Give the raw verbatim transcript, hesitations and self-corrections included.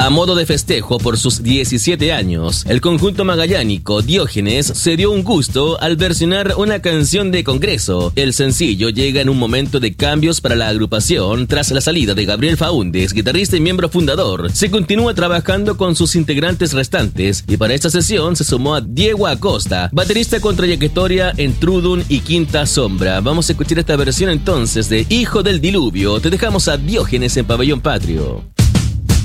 A modo de festejo por sus diecisiete años, el conjunto magallánico Diógenes se dio un gusto al versionar una canción de Congreso. El sencillo llega en un momento de cambios para la agrupación tras la salida de Gabriel Faúndez, guitarrista y miembro fundador. Se continúa trabajando con sus integrantes restantes y para esta sesión se sumó a Diego Acosta, baterista con trayectoria en Trudun y Quinta Sombra. Vamos a escuchar esta versión entonces de Hijo del Diluvio. Te dejamos a Diógenes en Pabellón Patrio.